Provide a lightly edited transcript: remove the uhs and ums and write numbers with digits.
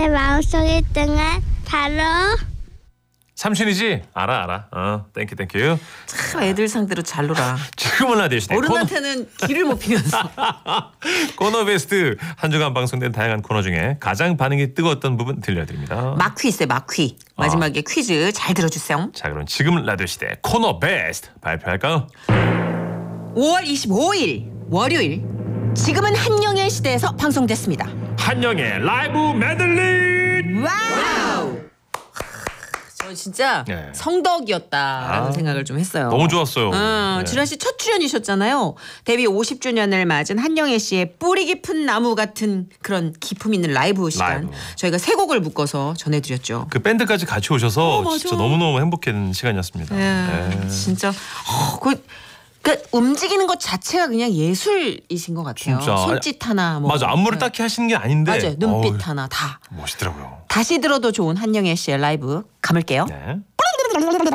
내 마음속에 등은 바로 삼촌이지? 알아. 땡큐. 참 애들 상대로 잘 놀아. 지금은 라디오 시대 어른한테는 길을 못 피면서. 코너 베스트. 한 주간 방송된 다양한 코너 중에 가장 반응이 뜨거웠던 부분 들려드립니다. 막퀴 있어요. 막퀴. 마지막에 퀴즈 잘 들어주세요. 자, 그럼 지금 라디오 시대 코너 베스트 발표할까요? 5월 25일 월요일 지금은 한영의 시대에서 방송됐습니다. 한영의 라이브 메들리. 와우! 저 진짜 네. 성덕이었다라는 생각을 좀 했어요. 너무 좋았어요. 네. 준하 씨 첫 출연이셨잖아요. 데뷔 50주년을 맞은 한영애 씨의 뿌리 깊은 나무 같은 그런 기품 있는 라이브 시간. 라이브. 저희가 세 곡을 묶어서 전해드렸죠. 그 밴드까지 같이 오셔서 맞아. 진짜 너무너무 행복한 시간이었습니다. 네. 진짜 그 움직이는 것 자체가 그냥 예술이신 것 같아요. 진짜. 손짓 하나 뭐. 맞아, 안무를 네. 딱히 하시는 게 아닌데 맞아요. 눈빛 어우, 하나 다. 멋있더라고요. 다시 들어도 좋은 한영애 씨의 라이브 감을게요. 네.